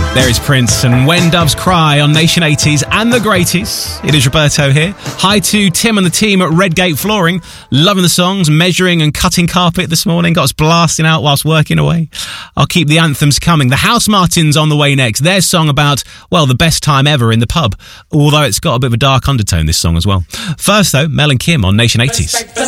There is Prince and When Doves Cry on Nation 80s and the Greaties. It is Roberto here. Hi to Tim and the team at Redgate Flooring. Loving the songs, measuring and cutting carpet this morning. Got us blasting out whilst working away. I'll keep the anthems coming. The House Martins on the way next. Their song about, well, the best time ever in the pub. Although it's got a bit of a dark undertone, this song as well. First though, Mel and Kim on Nation 80s.